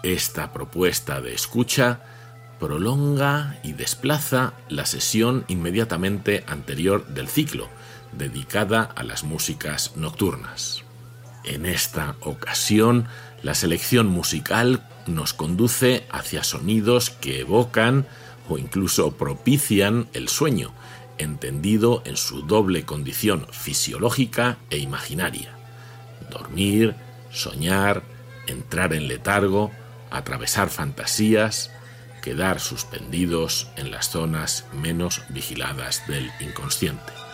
Esta propuesta de escucha prolonga y desplaza la sesión inmediatamente anterior del ciclo, dedicada a las músicas nocturnas. En esta ocasión, la selección musical nos conduce hacia sonidos que evocan o incluso propician el sueño, entendido en su doble condición fisiológica e imaginaria: dormir, soñar, entrar en letargo, atravesar fantasías, quedar suspendidos en las zonas menos vigiladas del inconsciente.